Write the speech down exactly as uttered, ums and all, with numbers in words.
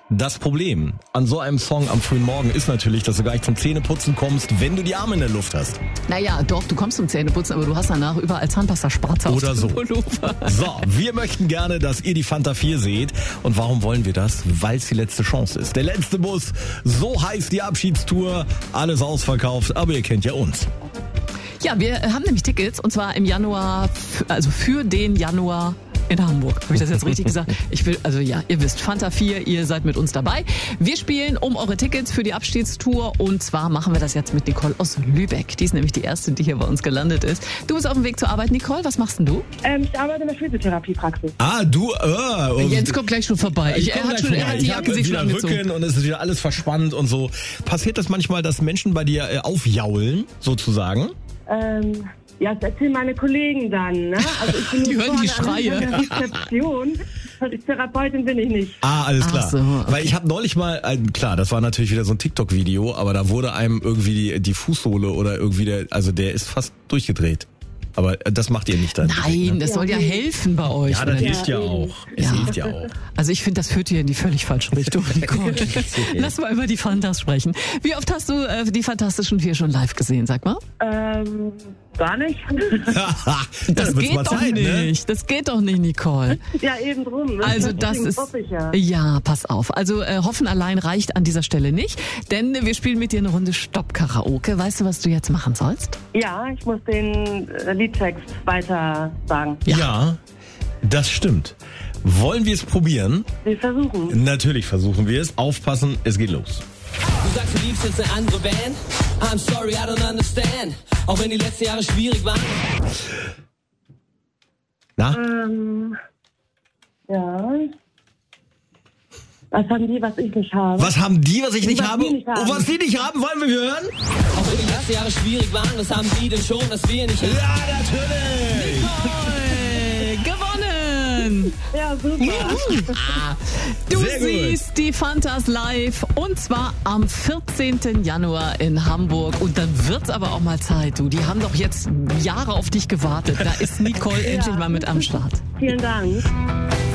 Das Problem an so einem Song am frühen Morgen ist natürlich, dass du gar nicht zum Zähneputzen kommst, wenn du die Arme in der Luft hast. Naja, doch, du kommst zum Zähneputzen, aber du hast danach überall Zahnpasta-Spratze auf Oder so. Pullover. So, wir möchten gerne, dass ihr die Fanta vier seht. Und warum wollen wir das? Weil es die letzte Chance ist. Der letzte Bus, so heißt die Abschiedstour. Alles ausverkauft, aber ihr kennt ja uns. Ja, wir haben nämlich Tickets und zwar im Januar, also für den Januar in Hamburg. Habe ich das jetzt richtig gesagt? Ich will, also ja, ihr wisst, Fanta vier, ihr seid mit uns dabei. Wir spielen um eure Tickets für die Abschiedstour und zwar machen wir das jetzt mit Nicole aus Lübeck. Die ist nämlich die erste, die hier bei uns gelandet ist. Du bist auf dem Weg zur Arbeit, Nicole. Was machst denn du? Ähm, ich arbeite in der Physiotherapiepraxis. Ah, du, äh, Jens kommt gleich schon vorbei. Ich, Ich er, komm hat gleich schon, er vorbei. hat die Ich Jacke hab sich schon wieder angezogen. Rücken und es ist wieder alles verspannt und so. Passiert das manchmal, dass Menschen bei dir äh, aufjaulen, sozusagen? Ähm, ja, das erzählen meine Kollegen dann. Ne? Also ich bin Die hören die vorne an Schreie. der Rezeption. Therapeutin bin ich nicht. Ah, alles Ach klar. so, okay. Weil ich habe neulich mal, äh, klar, das war natürlich wieder so ein TikTok-Video, aber da wurde einem irgendwie die, die Fußsohle oder irgendwie der, also der ist fast durchgedreht. Aber das macht ihr nicht dann. Nein, das Ja, soll ja nee. helfen bei euch. Ja, das oder hilft ja eben. auch. Es Ja. hilft ja auch. Also ich finde, das führt hier in die völlig falsche Richtung, Nicole. Lass mal über die Fantas sprechen. Wie oft hast du äh, die Fantastischen Vier schon live gesehen, sag mal? Ähm, gar nicht. Das wird's geht mal doch Zeit, ne? nicht. Das geht doch nicht, Nicole. Ja, eben drum. Ne? Also das Deswegen ist, hoffe ich ja. ja, pass auf. Also äh, hoffen allein reicht an dieser Stelle nicht, denn wir spielen mit dir eine Runde Stopp-Karaoke. Weißt du, was du jetzt machen sollst? Ja, ich muss den äh, Liedtext weiter sagen. Ja, das stimmt. Wollen wir es probieren? Wir versuchen. Natürlich versuchen wir es. Aufpassen, es geht los. Du sagst, du liebst jetzt eine andere Band. I'm sorry, I don't understand. Auch wenn die letzten Jahre schwierig waren. Na? Ähm, ja. Was haben die, was ich nicht habe? Was haben die, was ich nicht Was habe? die nicht haben. Und was die nicht haben, wollen wir hören? Auch wenn die letzten Jahre schwierig waren, das haben die denn schon, dass wir nicht haben. Ja, natürlich! Nicole, gewonnen! Ja, super. Du Sehr gut. siehst die Fantas live und zwar am vierzehnten Januar in Hamburg. Und dann wird's aber auch mal Zeit, du. Die haben doch jetzt Jahre auf dich gewartet. Da ist Nicole endlich mal mit am Start. Vielen Dank.